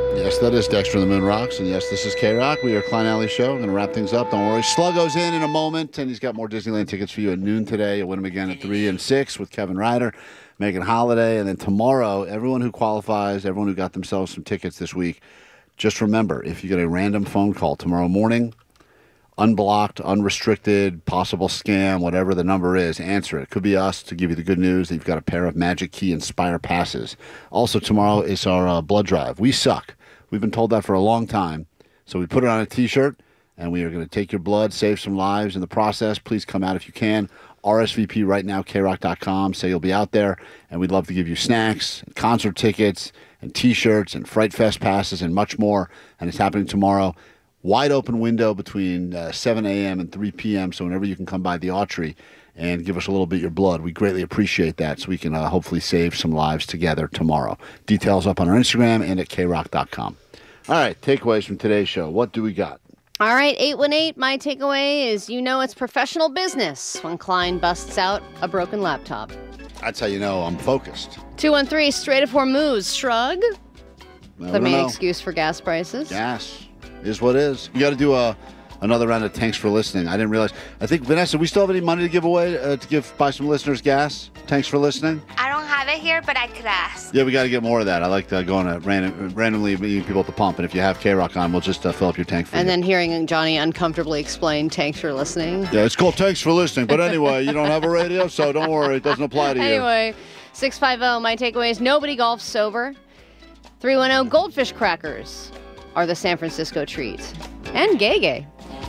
Yes, that is Dexter the Moon Rocks. And yes, this is K-Rock. We are Klein Alley Show. Going to wrap things up. Don't worry. Sluggo's in a moment, and he's got more Disneyland tickets for you at noon today. You'll win them again at 3 and 6 with Kevin Ryder, Megan Holiday. And then tomorrow, everyone who qualifies, everyone who got themselves some tickets this week, just remember, if you get a random phone call tomorrow morning, unblocked, unrestricted, possible scam, whatever the number is, answer it. It could be us to give you the good news that you've got a pair of Magic Key Inspire passes. Also, tomorrow is our blood drive. We suck. We've been told that for a long time. So we put it on a T-shirt, and we are going to take your blood, save some lives in the process. Please come out if you can. RSVP right now, krock.com. Say you'll be out there, and we'd love to give you snacks, and concert tickets, and T-shirts, and Fright Fest passes, and much more. And it's happening tomorrow. Wide open window between 7 a.m. and 3 p.m., so whenever you can come by the Autry and give us a little bit of your blood. We greatly appreciate that, so we can hopefully save some lives together tomorrow. Details up on our Instagram and at krock.com. All right, takeaways from today's show. What do we got? All right, 818, my takeaway is it's professional business when Klein busts out a broken laptop. That's how you know I'm focused. 213, Strait of Hormuz, shrug. The main excuse for gas prices. Gas is what is. You got to do another round of thanks for listening. I didn't realize. I think, Vanessa, we still have any money to give away to buy some listeners gas? Thanks for listening. I don't have it here, but I could ask. Yeah, we got to get more of that. I like going to randomly meeting people at the pump, and if you have K-Rock on, we'll just fill up your tank for you. And then hearing Johnny uncomfortably explain thanks for listening. Yeah, it's called thanks for listening. But anyway, you don't have a radio, so don't worry. It doesn't apply to you. Anyway, 650, my takeaway is nobody golfs sober. 310, goldfish crackers are the San Francisco treat. And gay.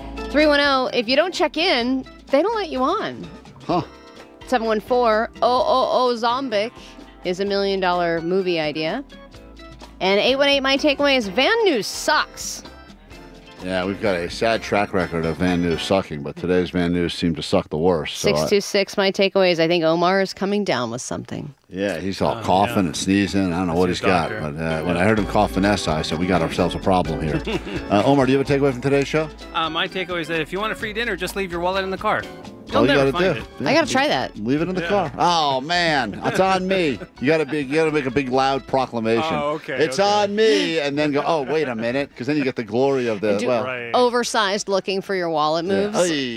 310, if you don't check in, they don't let you on. Huh. 714, Zombic is $1 million movie idea. And 818, my takeaway is Van News sucks. Yeah, we've got a sad track record of Van News sucking, but today's Van News seemed to suck the worst. 626, my takeaway is I think Omar is coming down with something. Yeah, he's all coughing and sneezing. I don't know what he's got. But when I heard him cough Vanessa, I said, we got ourselves a problem here. Omar, do you have a takeaway from today's show? My takeaway is that if you want a free dinner, just leave your wallet in the car. All you got to do. Yeah. I got to try that. Leave it in the car. Oh, man. It's on me. You got to make a big, loud proclamation. Oh, okay. It's on me. And then go, oh, wait a minute. Because then you get the glory of the, oversized looking for your wallet moves.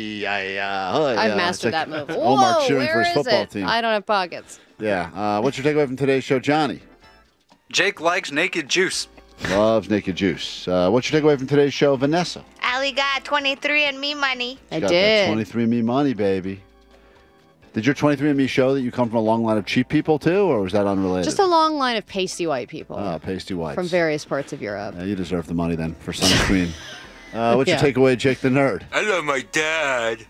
I've mastered that move. Whoa, Omar cheering for his football team. I don't have pockets. Yeah. What's your takeaway from today's show, Johnny? Jake likes naked juice. Loves naked juice. What's your takeaway from today's show, Vanessa? Allie got 23andMe money. I got did. That 23andMe money, baby. Did your 23andMe show that you come from a long line of cheap people, too, or was that unrelated? Just a long line of pasty white people. Oh, pasty whites. From various parts of Europe. You deserve the money, then, for sunscreen. What's your takeaway, Jake the Nerd? I love my dad.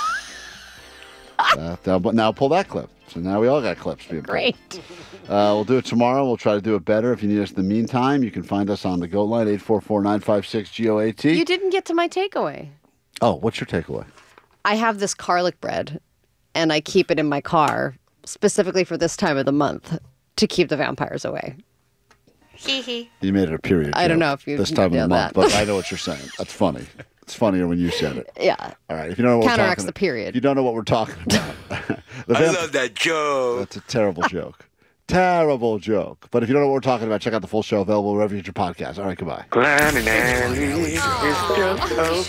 Now pull that clip. So now we all got clips being pulled. Great. We'll do it tomorrow. We'll try to do it better. If you need us in the meantime, you can find us on the GOAT line, 844-956-GOAT. You didn't get to my takeaway. Oh, what's your takeaway? I have this garlic bread, and I keep it in my car, specifically for this time of the month, to keep the vampires away. Hee hee. You made it a period. I don't know if you this time of the know month, that. but I know what you're saying. That's funny. It's funnier when you said it. Yeah. All right. If you don't know what counteracts the period. If you don't know what we're talking about. I love that joke. That's a terrible joke. Terrible joke. But if you don't know what we're talking about, check out the full show available wherever you get your podcast. All right, goodbye. Klein and Andy is just